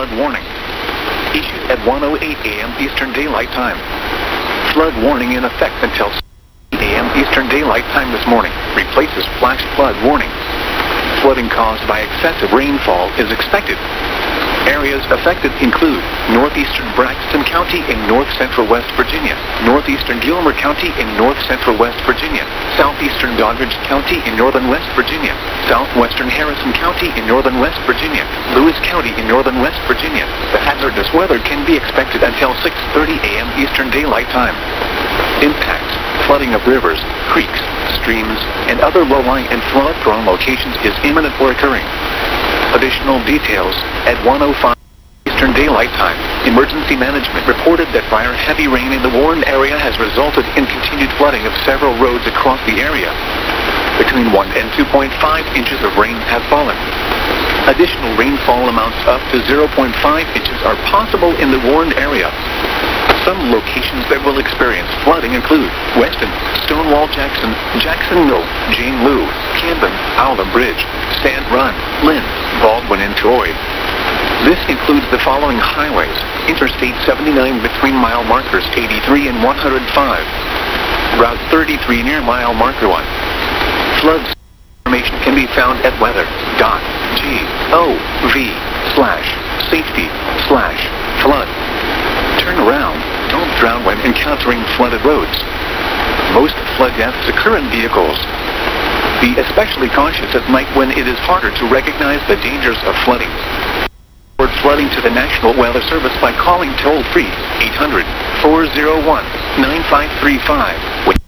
flood warning. Issued at 1:08 a.m. Eastern Daylight Time. Flood warning in effect until 8 a.m. Eastern Daylight Time this morning. Replaces flash flood warning. Flooding caused by excessive rainfall is expected. Areas affected include northeastern Braxton County in north-central West Virginia, northeastern Gilmer County in north-central West Virginia, southeastern Doddridge County in northern West Virginia, southwestern Harrison County in northern West Virginia, Lewis County in northern West Virginia. The hazardous weather can be expected until 6:30 a.m. Eastern Daylight Time. Impacts: flooding of rivers, creeks, streams, and other low-lying and flood-prone locations is imminent or occurring. Additional details at 1:05 Eastern Daylight Time. Emergency management reported that prior heavy rain in the warned area has resulted in continued flooding of several roads across the area. Between 1 and 2.5 inches of rain have fallen. Additional rainfall amounts up to 0.5 inches are possible in the warned area. Some locations that will experience flooding include Weston, Stonewall Jackson, Jackson Mill, Jane Lou, Camden, Owlum Bridge, Sand Run, Lynn, Baldwin, and Troy. This includes the following highways: Interstate 79 between mile markers 83 and 105, Route 33 near mile marker 1. Flood information can be found at weather.gov/safety/flood. Turn around. Don't drown when encountering flooded roads. Most flood deaths occur in vehicles. Be especially cautious at night when it is harder to recognize the dangers of flooding. Report flooding to the National Weather Service by calling toll-free 800-401-9535.